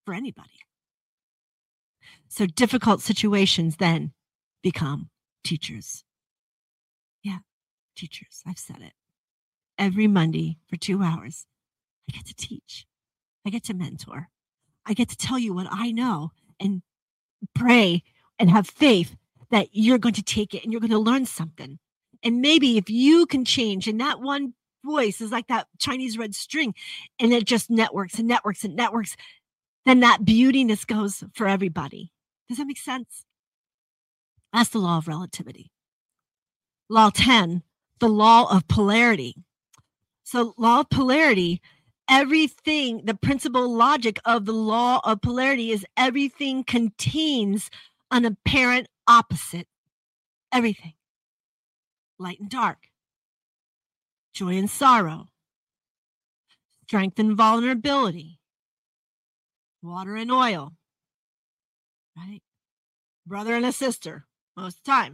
for anybody. So difficult situations then become teachers. Yeah, teachers. I've said it. Every Monday for 2 hours, I get to teach. I get to mentor. I get to tell you what I know and pray and have faith that you're going to take it and you're going to learn something. And maybe if you can change, and that one voice is like that Chinese red string, and it just networks and networks and networks, then that beautiness goes for everybody. Does that make sense? That's the law of relativity. Law 10, the law of polarity. So law of polarity, everything, the principal logic of the law of polarity is everything contains an apparent opposite. Everything. Light and dark. Joy and sorrow. Strength and vulnerability. Water and oil. Right? Brother and a sister, most of the time.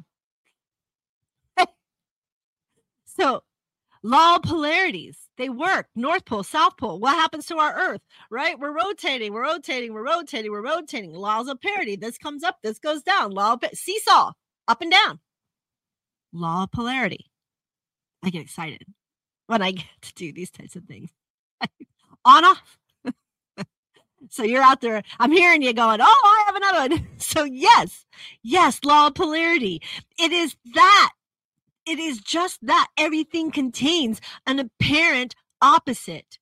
So, law of polarities, they work. North Pole, South Pole. What happens to our Earth, right? We're rotating, we're rotating, we're rotating, we're rotating. Laws of parity. This comes up, this goes down. Law of seesaw, up and down. Law of polarity. I get excited when I get to do these types of things. On, off. So you're out there. I'm hearing you going, oh, I have another one. So yes, law of polarity. It is that. It is just that. Everything contains an apparent opposite.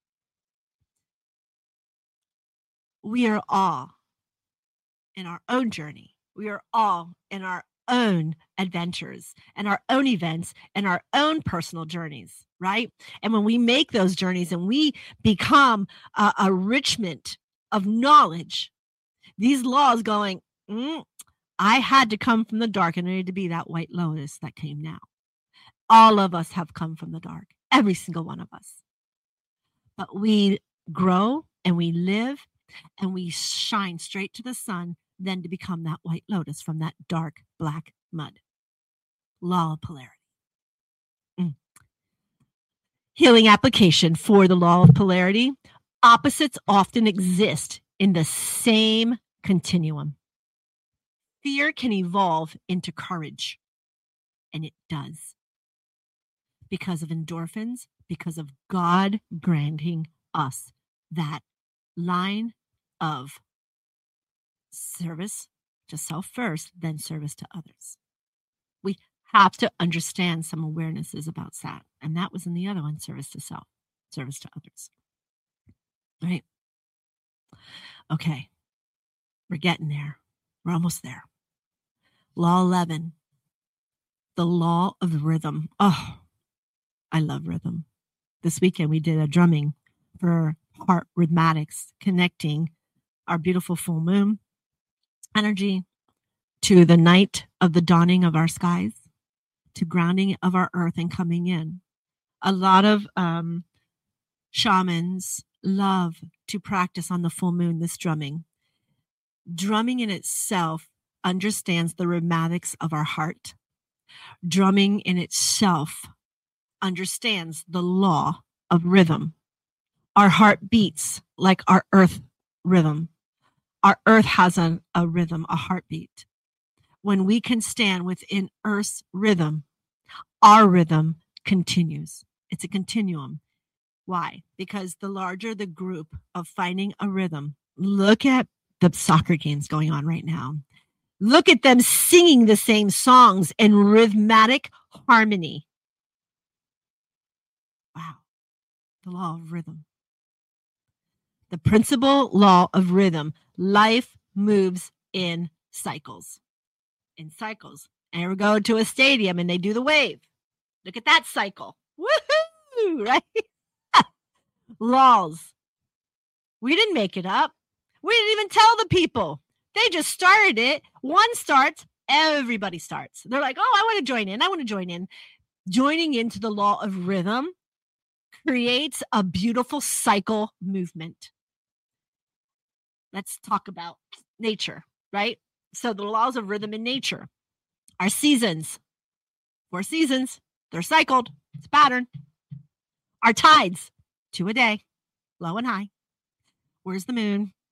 We are all in our own journey. We are all in our own adventures and our own events and our own personal journeys, right? And when we make those journeys and we become a enrichment of knowledge, these laws going, I had to come from the dark and I need to be that white lotus that came now. All of us have come from the dark, every single one of us. But we grow and we live and we shine straight to the sun, then to become that white lotus from that dark black mud. Law of polarity. Healing application for the law of polarity. Opposites often exist in the same continuum. Fear can evolve into courage, and it does. Because of endorphins, because of God granting us that line of service to self first, then service to others. We have to understand some awarenesses about that. And that was in the other one, service to self, service to others. Right? Okay. We're getting there. We're almost there. Law 11, the law of rhythm. Oh, I love rhythm. This weekend we did a drumming for heart rhythmatics, connecting our beautiful full moon energy to the night of the dawning of our skies, to grounding of our earth and coming in. A lot of shamans love to practice on the full moon this drumming. Drumming in itself understands the rhythmatics of our heart. Drumming in itself understands the law of rhythm. Our heart beats like our earth rhythm. Our earth has a rhythm, a heartbeat. When we can stand within earth's rhythm, our rhythm continues. It's a continuum. Why? Because the larger the group of finding a rhythm, look at the soccer games going on right now. Look at them singing the same songs in rhythmic harmony. Wow. The law of rhythm. The principal law of rhythm. Life moves in cycles. In cycles. And we go to a stadium and they do the wave. Look at that cycle. Woohoo! Right? Laws. We didn't make it up. We didn't even tell the people. They just started it. One starts, everybody starts. They're like, oh, I want to join in. I want to join in. Joining into the law of rhythm creates a beautiful cycle movement. Let's talk about nature, right? So the laws of rhythm in nature are seasons. 4 seasons. They're cycled. It's a pattern. Our tides, 2 a day, low and high. Where's the moon?